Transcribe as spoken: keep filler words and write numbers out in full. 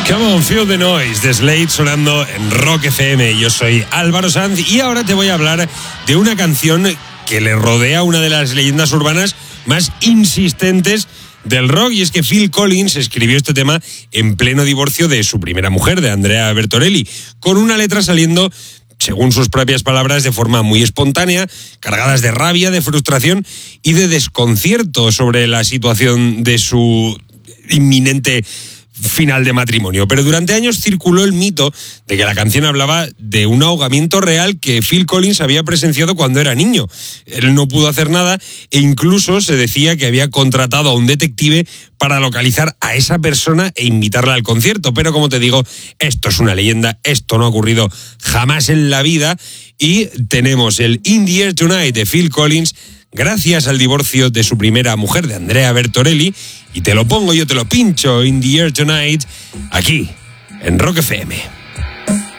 Come on, feel the noise de Slade sonando en Rock F M. Yo soy Álvaro Sanz y ahora te voy a hablar de una canción que le rodea a una de las leyendas urbanas más insistentes del rock, y es que Phil Collins escribió este tema en pleno divorcio de su primera mujer, de Andrea Bertorelli, con una letra saliendo, según sus propias palabras, de forma muy espontánea, cargadas de rabia, de frustración y de desconcierto sobre la situación de su inminente final de matrimonio. Pero durante años circuló el mito de que la canción hablaba de un ahogamiento real que Phil Collins había presenciado cuando era niño. Él no pudo hacer nada e incluso se decía que había contratado a un detective para localizar a esa persona e invitarla al concierto. Pero como te digo, esto es una leyenda, esto no ha ocurrido jamás en la vida, y tenemos el In the Air Tonight de Phil Collins gracias al divorcio de su primera mujer, de Andrea Bertorelli, y te lo pongo, yo te lo pincho, In the Air Tonight, aquí, en Rock F M.